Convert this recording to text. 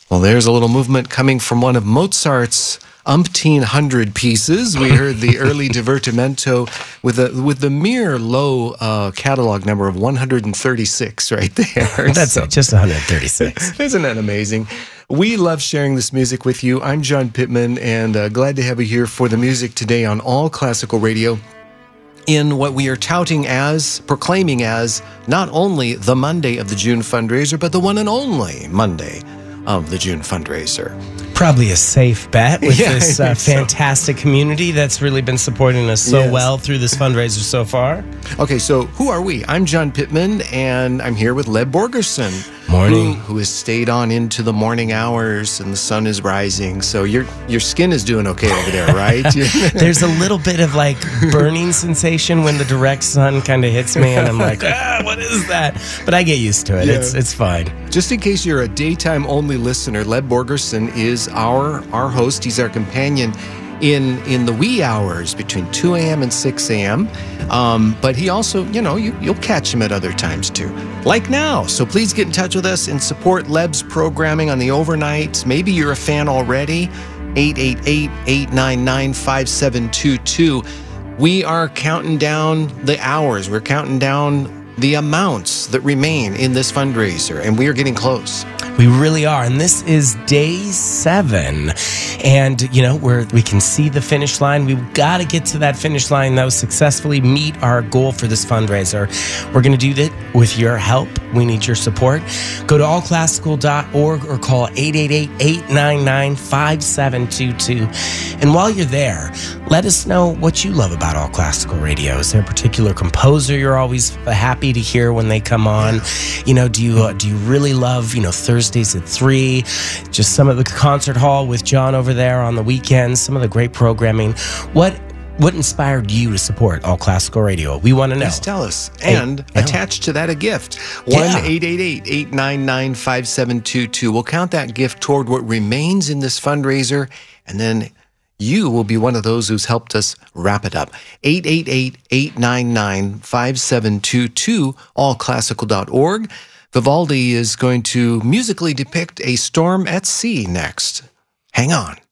Well, there's a little movement coming from one of Mozart's umpteen hundred pieces. We heard the early divertimento with the mere low catalog number of 136 right there. That's it, just 136. Isn't that amazing? We love sharing this music with you. I'm John Pittman, and glad to have you here for the music today on All Classical Radio, in what we are proclaiming as, not only the Monday of the June fundraiser, but the one and only Monday of the June fundraiser. Probably a safe bet with this so. fantastic community that's really been supporting us so well through this fundraiser so far. Okay, so who are we? I'm John Pittman, and I'm here with Leb Borgerson. Morning. Who has stayed on into the morning hours, and the sun is rising. So your skin is doing okay over there, right? There's a little bit of like burning sensation when the direct sun kind of hits me, and I'm like, what is that? But I get used to it. Yeah. It's fine. Just in case you're a daytime-only listener, Leb Borgerson is our host. He's our companion in the wee hours between 2 a.m. and 6 a.m. But he also, you'll catch him at other times too, like now. So please get in touch with us and support Leb's programming on the overnights. Maybe you're a fan already. 888-899-5722. We are counting down the hours. We're counting down the amounts that remain in this fundraiser, and we are getting close. We really are, and this is day 7, and we can see the finish line. We've got to get to that finish line, though, successfully meet our goal for this fundraiser. We're going to do that with your help. We need your support. Go to allclassical.org or call 888-899-5722. And while you're there, let us know what you love about All Classical Radio. Is there a particular composer you're always happy to hear when they come on? Do you really love, Thursdays at 3, just some of the concert hall with John over there on the weekends, some of the great programming? What inspired you to support All Classical Radio? We want to know. Please tell us. And attached to that, a gift. 1-888-899-5722. We'll count that gift toward what remains in this fundraiser, and then you will be one of those who's helped us wrap it up. 888-899-5722, allclassical.org. Vivaldi is going to musically depict a storm at sea next. Hang on.